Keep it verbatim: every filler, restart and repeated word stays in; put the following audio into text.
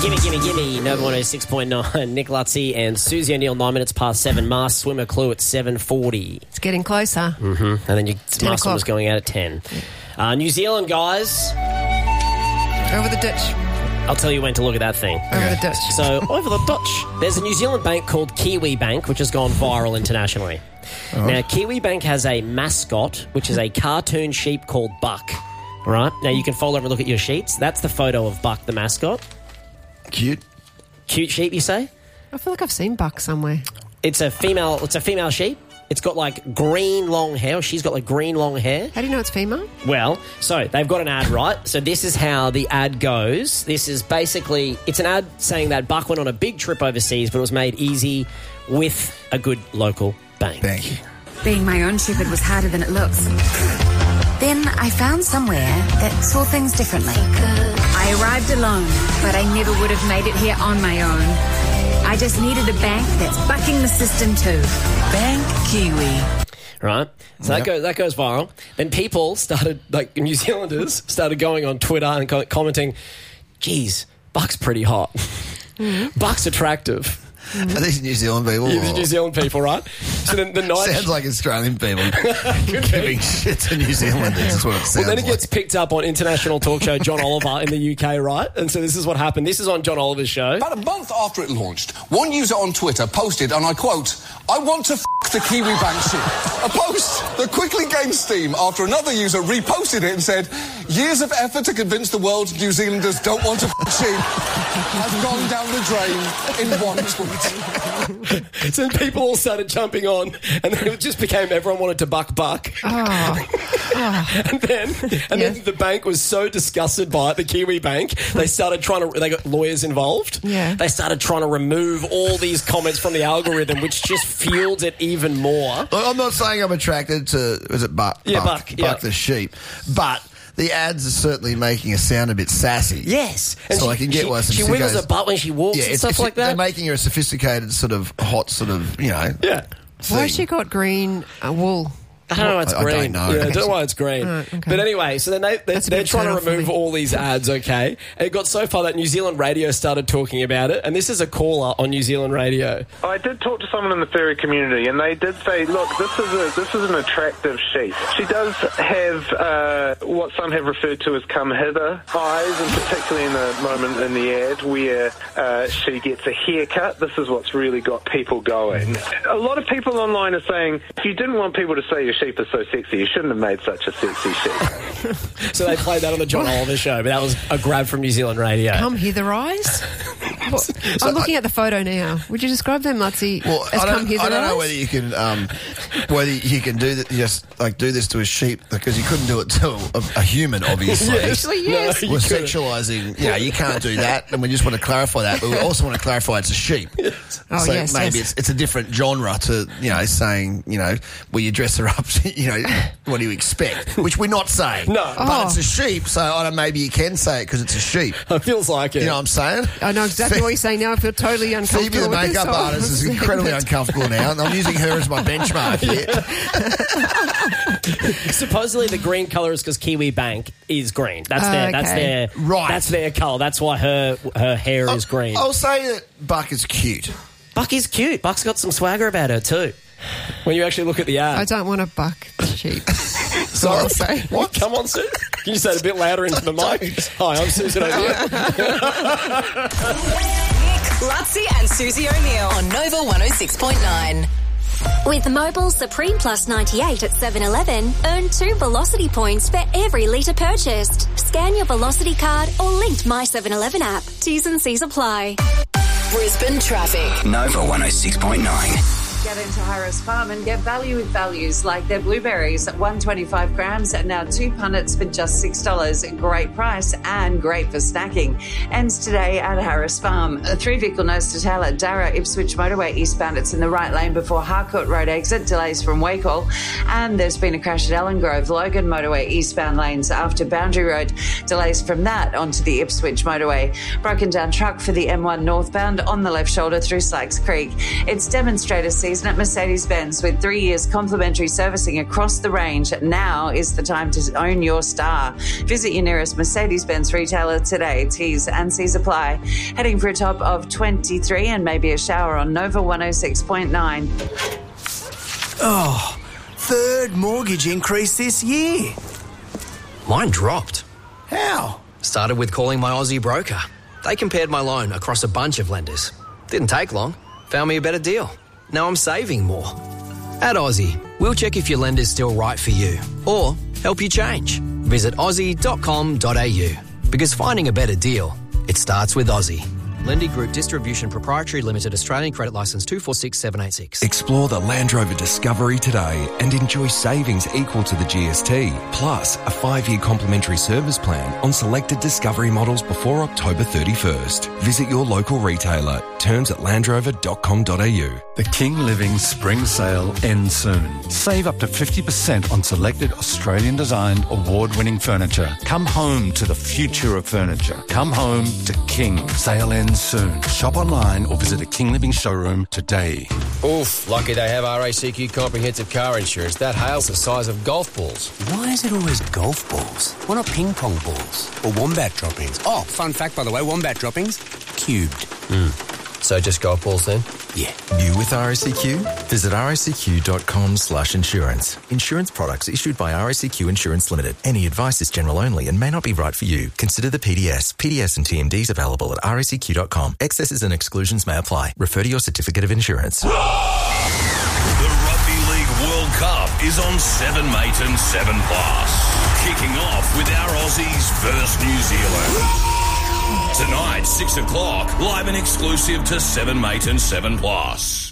Gimme, gimme, gimme. Nova one oh six point nine. Nick Lutzi and Susie O'Neill, nine minutes past seven. Mars swimmer clue at seven forty. It's getting closer. Mm-hmm. And then your Mars swim was going out at ten. Uh, New Zealand, guys. Over the ditch. I'll tell you when to look at that thing. Over the ditch. So, over the Dutch. There's a New Zealand bank called Kiwi Bank, which has gone viral internationally. Oh. Now, Kiwi Bank has a mascot, which is a cartoon sheep called Buck. Right? Now, you can fold over and look at your sheets. That's the photo of Buck, the mascot. Cute. Cute sheep, you say? I feel like I've seen Buck somewhere. It's a female. It's a female sheep. It's got like green long hair. She's got like green long hair. How do you know it's female? Well, so they've got an ad, right? So this is how the ad goes. This is basically, it's an ad saying that Buck went on a big trip overseas, but it was made easy with a good local bank. Bank. Being my own shepherd was harder than it looks. Then I found somewhere that saw things differently. I arrived alone, but I never would have made it here on my own. I just needed a bank that's bucking the system too. Bank Kiwi. Right? So yep. that goes that goes viral. Then people started, like New Zealanders, started going on Twitter and co- commenting, geez, Buck's pretty hot. Mm-hmm. Buck's attractive. Mm-hmm. Are these New Zealand people? Yeah, these New Zealand people, right? So the, the night sounds like Australian people giving shit to New Zealanders. That's what it sounds like. Well, then it like. gets picked up on international talk show John Oliver in the U K, right? And so this is what happened. This is on John Oliver's show. About a month after it launched, one user on Twitter posted, and I quote, "I want to f*** the Kiwi Bank sheep." A post that quickly gained steam after another user reposted it and said, "Years of effort to convince the world New Zealanders don't want to f*** sheep has gone down the drain in one tweet." So people all started jumping on, and then it just became everyone wanted to buck buck. Oh. Oh. and then, and yeah. then the bank was so disgusted by it, the Kiwi Bank, they started trying to. They got lawyers involved. Yeah. They started trying to remove all these comments from the algorithm, which just fueled it even more. Look, I'm not saying I'm attracted to. Is it Buck? Yeah, Buck. Buck. Buck Yeah. the sheep, but. The ads are certainly making her sound a bit sassy. Yes. And so she, I can get she, why some She sickos, wiggles her butt when she walks yeah, and it's, stuff it's, like that. They're making her a sophisticated sort of hot sort of, you know. Yeah. Why has she got green uh, wool? I don't know why it's I, green. I don't know. Yeah, I don't know why it's green. Oh, okay. But anyway, so then they, they, they're trying to remove all these ads, okay? And it got so far that New Zealand radio started talking about it. And this is a caller on New Zealand radio. I did talk to someone in the furry community, and they did say, look, this is a, this is an attractive sheep. She does have uh, what some have referred to as come-hither eyes, and particularly in the moment in the ad where uh, she gets a haircut. This is what's really got people going. A lot of people online are saying, if you didn't want people to say your sheep is so sexy, you shouldn't have made such a sexy sheep. So they played that on the John Oliver show, but that was a grab from New Zealand radio. Come hither eyes? What? So I'm looking I, at the photo now. Would you describe them, Lutzi, well, as I come hither I don't eyes? know whether you can um, whether you can do that, just like do this to a sheep, because you couldn't do it to a, a human, obviously. Yeah, actually, yes. No, We're sexualising. You know, you can't do that, and we just want to clarify that. But we also want to clarify it's a sheep. Yes. Oh, so yes, maybe yes. it's it's a different genre to, you know, saying, you know, well, you dress her up, you know, what do you expect? Which we're not saying. No. But Oh. it's a sheep, so I don't know, maybe you can say it because it's a sheep. It feels like it. You know what I'm saying? I know exactly what you're saying now. I feel totally uncomfortable. Phoebe, the with this. makeup Oh, artist, is incredibly uncomfortable now, and I'm using her as my benchmark here. Supposedly the green colour is because Kiwi Bank is green. That's Oh, their that's okay. their Right. That's their colour. That's why her her hair is green. I'll say that Buck is cute. Buck is cute. Buck's got some swagger about her too. When you actually look at the ad. I don't want to buck the sheep. Sorry. I'll say. What? Come on, Sue. Can you say it a bit louder into the mic? Hi, I'm Susan O'Neill. Lutzi and Susie O'Neill on Nova one oh six point nine. With Mobile Supreme Plus ninety-eight at seven eleven, earn two Velocity points for every litre purchased. Scan your Velocity card or linked My seven eleven app. T's and C's apply. Brisbane traffic. Nova one oh six point nine. Get into Harris Farm and get value with values like their blueberries at one hundred twenty-five grams and now two punnets for just six dollars. Great price and great for snacking. Ends today at Harris Farm. A three-vehicle nose to tail at Darra Ipswich motorway eastbound. It's in the right lane before Harcourt Road exit. Delays from Wakehall. And there's been a crash at Ellen Grove, Logan motorway eastbound lanes after Boundary Road. Delays from that onto the Ipswich motorway. Broken down truck for the M one northbound on the left shoulder through Sykes Creek. It's demonstrator season season at Mercedes-Benz with three years complimentary servicing across the range. Now is the time to own your star. Visit your nearest Mercedes-Benz retailer today. T's and C's apply. Heading for a top of twenty-three and maybe a shower on Nova one oh six point nine. Oh, third mortgage increase this year. Mine dropped. How? Started with calling my Aussie broker. They compared my loan across a bunch of lenders. Didn't take long. Found me a better deal. Now I'm saving more. At Aussie, we'll check if your lender's still right for you or help you change. Visit aussie dot com dot a u because finding a better deal, it starts with Aussie. Lendy Group Distribution Proprietary Limited, Australian Credit Licence two four six seven eight six. Explore the Land Rover Discovery today and enjoy savings equal to the G S T, plus a five-year complimentary service plan on selected Discovery models before October thirty-first. Visit your local retailer. Terms at land rover dot com dot a u. The King Living Spring Sale ends soon. Save up to fifty percent on selected Australian-designed, award-winning furniture. Come home to the future of furniture. Come home to King. Sale ends soon. Shop online or visit a King Living showroom today. Oof, lucky they have R A C Q comprehensive car insurance. That hail's the size of golf balls. Why is it always golf balls? Why not ping pong balls? Or wombat droppings? Oh, fun fact, by the way, wombat droppings, cubed. Hmm. So just golf balls then? Yeah. New with R A C Q? Visit r a c q dot com slash insurance. Insurance products issued by R A C Q Insurance Limited. Any advice is general only and may not be right for you. Consider the P D S. P D S and T M Ds available at r a c q dot com. Excesses and exclusions may apply. Refer to your certificate of insurance. The Rugby League World Cup is on seven mate and seven plus. Kicking off with our Aussies versus New Zealand. Tonight, six o'clock, live and exclusive to seven mate and seven plus.